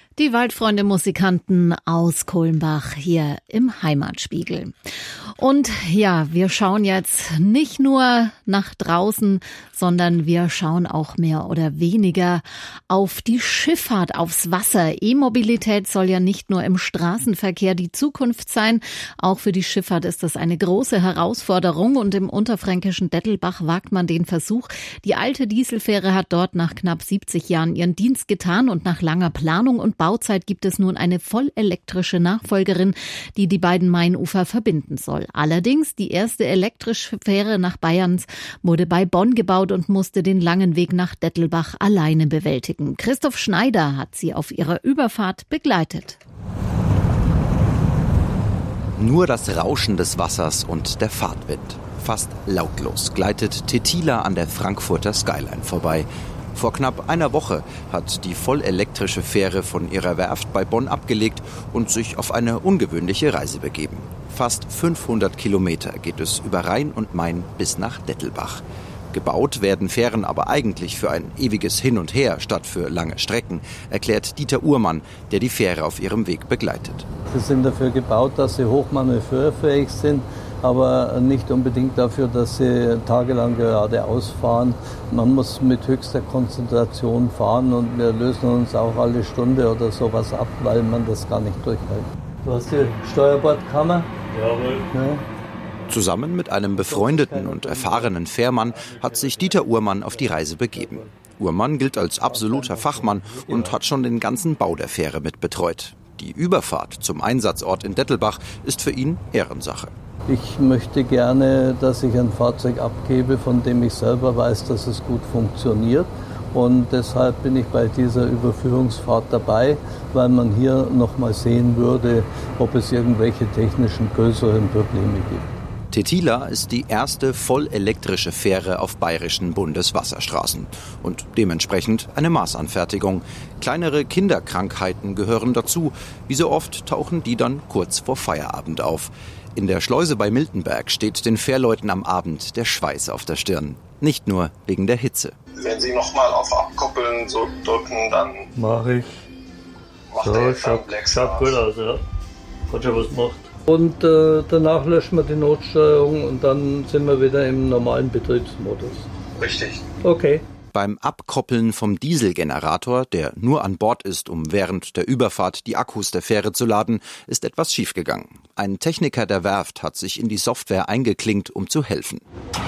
Die Waldfreunde-Musikanten aus Kulmbach hier im Heimatspiegel. Und ja, wir schauen jetzt nicht nur nach draußen, sondern wir schauen auch mehr oder weniger auf die Schifffahrt, aufs Wasser. E-Mobilität soll ja nicht nur im Straßenverkehr die Zukunft sein. Auch für die Schifffahrt ist das eine große Herausforderung. Und im unterfränkischen Dettelbach wagt man den Versuch. Die alte Dieselfähre hat dort nach knapp 70 Jahren ihren Dienst getan. Und nach langer Planung und Bauzeit gibt es nun eine vollelektrische Nachfolgerin, die die beiden Mainufer verbinden soll. Allerdings, die erste elektrische Fähre nach Bayerns wurde bei Bonn gebaut und musste den langen Weg nach Dettelbach alleine bewältigen. Christoph Schneider hat sie auf ihrer Überfahrt begleitet. Nur das Rauschen des Wassers und der Fahrtwind. Fast lautlos gleitet Tetila an der Frankfurter Skyline vorbei. Vor knapp einer Woche hat die vollelektrische Fähre von ihrer Werft bei Bonn abgelegt und sich auf eine ungewöhnliche Reise begeben. Fast 500 Kilometer geht es über Rhein und Main bis nach Dettelbach. Gebaut werden Fähren aber eigentlich für ein ewiges Hin und Her statt für lange Strecken, erklärt Dieter Uhrmann, der die Fähre auf ihrem Weg begleitet. Sie sind dafür gebaut, dass sie hochmanövrierfähig sind, aber nicht unbedingt dafür, dass sie tagelang geradeaus fahren. Man muss mit höchster Konzentration fahren und wir lösen uns auch alle Stunde oder sowas ab, weil man das gar nicht durchhält. Du hast die Steuerbordkammer? Jawohl. Ja. Zusammen mit einem befreundeten und erfahrenen Fährmann hat sich Dieter Uhrmann auf die Reise begeben. Uhrmann gilt als absoluter Fachmann und hat schon den ganzen Bau der Fähre mit betreut. Die Überfahrt zum Einsatzort in Dettelbach ist für ihn Ehrensache. Ich möchte gerne, dass ich ein Fahrzeug abgebe, von dem ich selber weiß, dass es gut funktioniert. Und deshalb bin ich bei dieser Überführungsfahrt dabei, weil man hier nochmal sehen würde, ob es irgendwelche technischen größeren Probleme gibt. Tetila ist die erste vollelektrische Fähre auf bayerischen Bundeswasserstraßen und dementsprechend eine Maßanfertigung. Kleinere Kinderkrankheiten gehören dazu. Wie so oft tauchen die dann kurz vor Feierabend auf. In der Schleuse bei Miltenberg steht den Fährleuten am Abend der Schweiß auf der Stirn. Nicht nur wegen der Hitze. Wenn Sie nochmal auf Abkoppeln so drücken, dann Mache ich. macht So, er schaut gut aus, ja. Hat schon was gemacht. Und danach löschen wir die Notsteuerung und dann sind wir wieder im normalen Betriebsmodus. Richtig. Okay. Beim Abkoppeln vom Dieselgenerator, der nur an Bord ist, um während der Überfahrt die Akkus der Fähre zu laden, ist etwas schiefgegangen. Ein Techniker der Werft hat sich in die Software eingeklinkt, um zu helfen.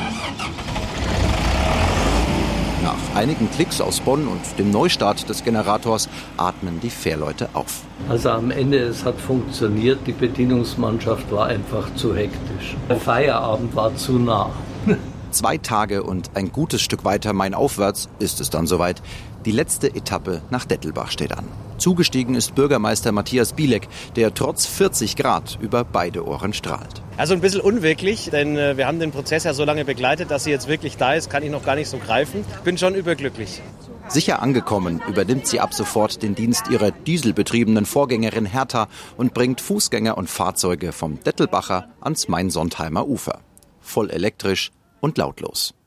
Nach einigen Klicks aus Bonn und dem Neustart des Generators atmen die Fährleute auf. Also am Ende, es hat funktioniert, die Bedienungsmannschaft war einfach zu hektisch. Der Feierabend war zu nah. 2 Tage und ein gutes Stück weiter mainaufwärts ist es dann soweit. Die letzte Etappe nach Dettelbach steht an. Zugestiegen ist Bürgermeister Matthias Bielek, der trotz 40 Grad über beide Ohren strahlt. Also ein bisschen unwirklich, denn wir haben den Prozess ja so lange begleitet, dass sie jetzt wirklich da ist, kann ich noch gar nicht so greifen. Bin schon überglücklich. Sicher angekommen übernimmt sie ab sofort den Dienst ihrer dieselbetriebenen Vorgängerin Hertha und bringt Fußgänger und Fahrzeuge vom Dettelbacher ans Main-Sontheimer Ufer. Voll elektrisch und lautlos.